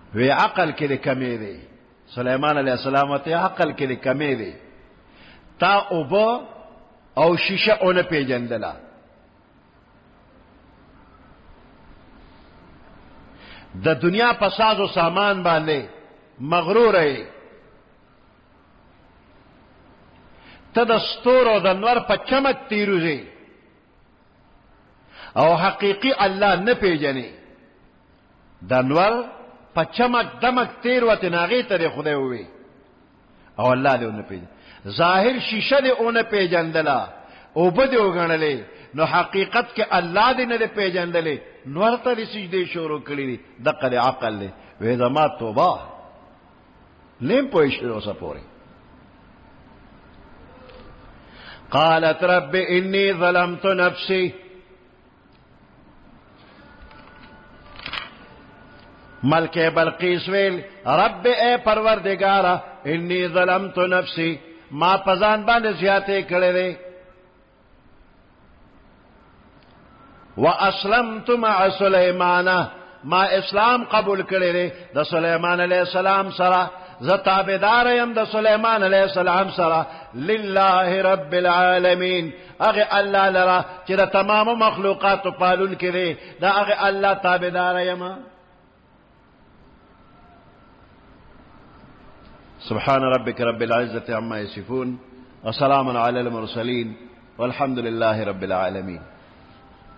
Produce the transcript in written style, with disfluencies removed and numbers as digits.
وی عقل کې کمی دی. سلیمان علیہ السلام ته عقل کې کمی دی. تا اوبه او شیشه اون پیجندلا. د دنیا په ساز او سامان باندې مغرور ای. ته د ستورو د نور په چمک تیروزی او حقیقی الله نه پیژنې. د نور په چمک دمک تیر وته ناغي ته خدای وي او الله دې نه پیژنې. ظاهر شیشه دې اون پیژندلا او بده وګڼلې نو حقیقت کې الله دې نه پیژندلې نور ته دې سجدي شروع کړې دغه عقل له وې زما توبه لیم پوښتنه اوسه پوري. قالت رب انی ظلمت نفسی. ملکہ بلقیس ویل رب اے پروردگارا انی ظلمت نفسی ما پزان باندې زیاته کړې ده. واسلمت مع سلیمان ما اسلام قبول کړی دی د سلیمان علیہ السلام سره. زه تابعدار یم د سلیمان علیہ السلام سره. لله رب العالمین هغه الله لرا چې د تمام مخلوقات پالون کړي دا هغه الله تابعدار یم. سبحان ربك رب العزة عما يصفون وسلام على المرسلين والحمد لله رب العالمين.